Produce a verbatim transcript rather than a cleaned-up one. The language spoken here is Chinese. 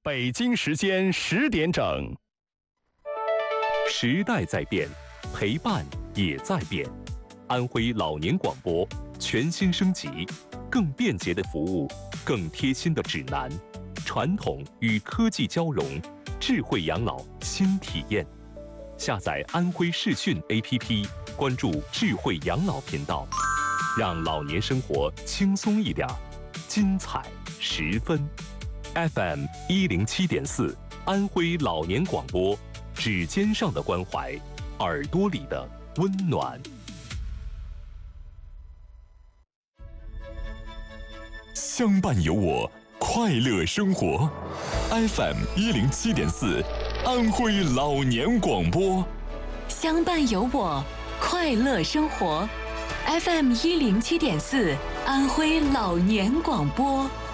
北京时间十点整。 时代在变，陪伴也在变。安徽老年广播全新升级，更便捷的服务，更贴心的指南，传统与科技交融，智慧养老新体验。下载安徽视讯 A P P， 关注智慧养老频道，让老年生活轻松一点，精彩十分。F M 一零七点四，安徽老年广播，指尖上的关怀，耳朵里的温暖。 相伴有我，快乐生活。F M 一零七点四，安徽老年广播。 相伴有我，快乐生活。F M 一零七点四，安徽老年广播。